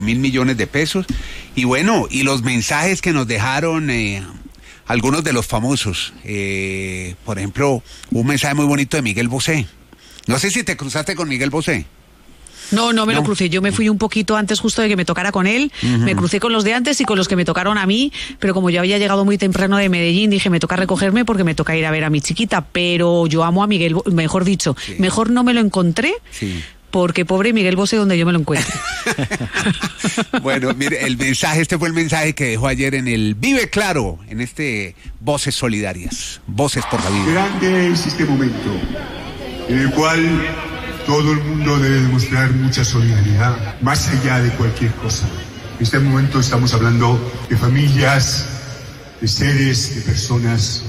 1.000 millones de pesos. Y bueno, y los mensajes que nos dejaron algunos de los famosos. Por ejemplo, un mensaje muy bonito de Miguel Bosé. No sé si te cruzaste con Miguel Bosé. No me lo crucé. Yo me fui un poquito antes justo de que me tocara con él. Me crucé con los de antes y con los que me tocaron a mí, pero como yo había llegado muy temprano de Medellín, dije, me toca recogerme porque me toca ir a ver a mi chiquita. Pero yo amo a Miguel, mejor dicho, mejor no me lo encontré. Sí. Porque pobre Miguel Bosé donde yo me lo encuentre. Bueno, mire, este fue el mensaje que dejó ayer en el Vive Claro, en este Voces Solidarias, Voces por la Vida. Grande es este momento en el cual todo el mundo debe demostrar mucha solidaridad, más allá de cualquier cosa. En este momento estamos hablando de familias, de seres, de personas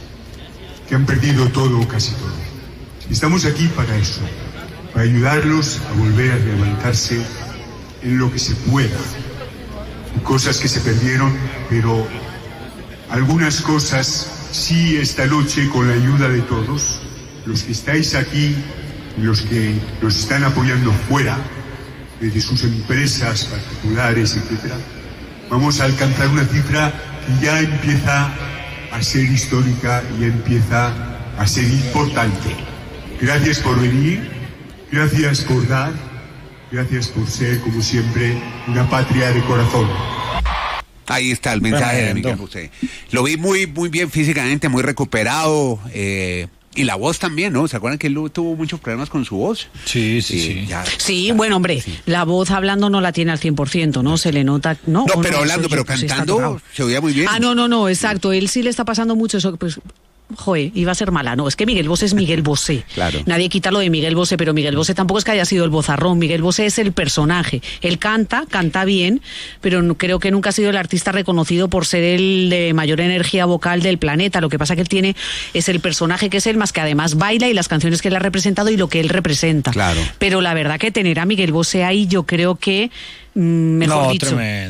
que han perdido todo o casi todo. Estamos aquí para eso, para ayudarlos a volver a levantarse en lo que se pueda. Cosas que se perdieron, pero algunas cosas sí esta noche, con la ayuda de todos, los que estáis aquí y los que nos están apoyando fuera, desde sus empresas particulares, etc., vamos a alcanzar una cifra que ya empieza a ser histórica y empieza a ser importante. Gracias por venir. Gracias por dar, gracias por ser, como siempre, una patria de corazón. Ahí está el mensaje de Miguel Bosé. Lo vi muy bien físicamente, muy recuperado, y la voz también, ¿no? ¿Se acuerdan que él tuvo muchos problemas con su voz? Sí. Sí, bueno, hombre, la voz hablando no la tiene al 100%, ¿no? Se le nota, ¿no? No, pero hablando, pero cantando se oía muy bien. No, exacto. Él sí le está pasando mucho eso, pues... Joder, iba a ser mala. No, es que Miguel Bosé es Miguel Bosé. Claro. Nadie quita lo de Miguel Bosé, pero Miguel Bosé tampoco es que haya sido el vozarrón. Miguel Bosé es el personaje. Él canta bien, pero creo que nunca ha sido el artista reconocido por ser el de mayor energía vocal del planeta. Lo que pasa que él tiene es el personaje que es él, más que además baila y las canciones que él ha representado y lo que él representa. Claro. Pero la verdad que tener a Miguel Bosé ahí, yo creo que mejor dicho.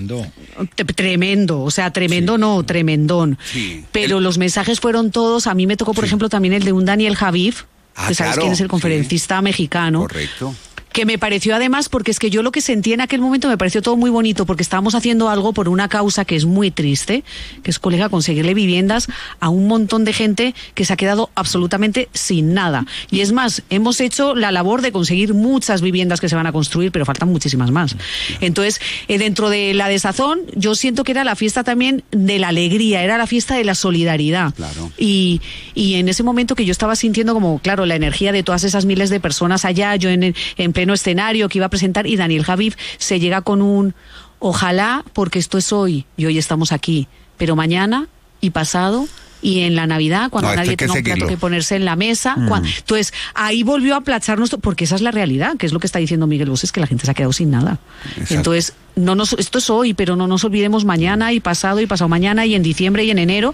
Tremendo, o sea, tremendón. Sí. Pero los mensajes fueron todos. A mí me tocó, por ejemplo, también el de un Daniel Javif, que sabes quién es el conferencista mexicano. Correcto. Que me pareció además, porque es que yo lo que sentí en aquel momento me pareció todo muy bonito, porque estábamos haciendo algo por una causa que es muy triste, que es, colega, conseguirle viviendas a un montón de gente que se ha quedado absolutamente sin nada. Y es más, hemos hecho la labor de conseguir muchas viviendas que se van a construir, pero faltan muchísimas más. Entonces, dentro de la desazón, yo siento que era la fiesta también de la alegría, era la fiesta de la solidaridad. Claro. Y en ese momento que yo estaba sintiendo como, claro, la energía de todas esas miles de personas allá, yo en pleno escenario que iba a presentar, y Daniel Javif se llega con un ojalá, porque esto es hoy y hoy estamos aquí, pero mañana y pasado y en la Navidad, cuando nadie tenga un plato que ponerse en la mesa. Entonces, ahí volvió a aplacharnos, porque esa es la realidad, que es lo que está diciendo Miguel Bosé, es que la gente se ha quedado sin nada. Exacto. Entonces, esto es hoy, pero no nos olvidemos mañana y pasado mañana y en diciembre y en enero,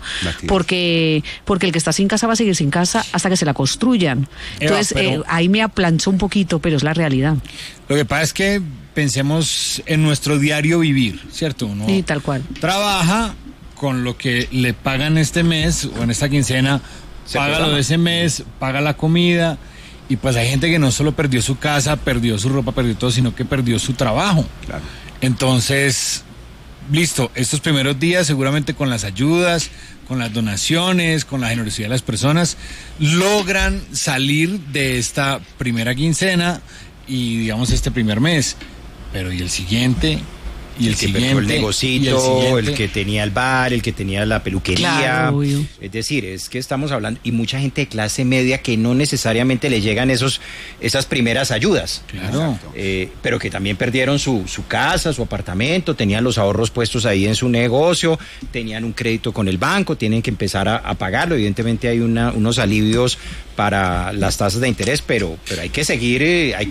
porque el que está sin casa va a seguir sin casa hasta que se la construyan. Entonces, ahí me aplanchó un poquito, pero es la realidad. Lo que pasa es que pensemos en nuestro diario vivir, ¿cierto? Uno sí, tal cual. Trabaja con lo que le pagan este mes o en esta quincena, paga lo de ese mes, paga la comida, y pues hay gente que no solo perdió su casa, perdió su ropa, perdió todo, sino que perdió su trabajo. Claro. Entonces, listo, estos primeros días seguramente con las ayudas, con las donaciones, con la generosidad de las personas, logran salir de esta primera quincena y digamos este primer mes, pero ¿y el siguiente? Y el siguiente, el negocito, el que tenía el bar, el que tenía la peluquería. Claro, es decir, es que estamos hablando, y mucha gente de clase media que no necesariamente le llegan esas primeras ayudas. Claro. Pero que también perdieron su casa, su apartamento, tenían los ahorros puestos ahí en su negocio, tenían un crédito con el banco, tienen que empezar a pagarlo. Evidentemente hay unos alivios para las tasas de interés, pero hay que seguir, hay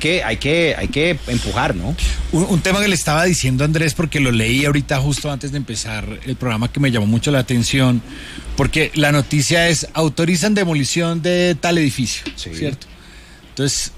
que empujar, ¿no? Un tema que le estaba diciendo a Andrés, porque lo leí ahorita justo antes de empezar el programa, que me llamó mucho la atención, porque la noticia es: autorizan demolición de tal edificio, ¿cierto? Entonces,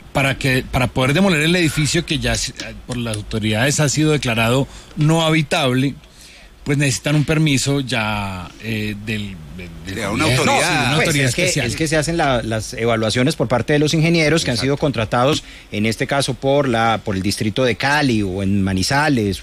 para poder demoler el edificio que ya por las autoridades ha sido declarado no habitable, pues necesitan un permiso ya de una gobierno. autoridad. Sí, de una Pues autoridad es especial. que se hacen las evaluaciones por parte de los ingenieros que han sido contratados, en este caso por el distrito de Cali o en Manizales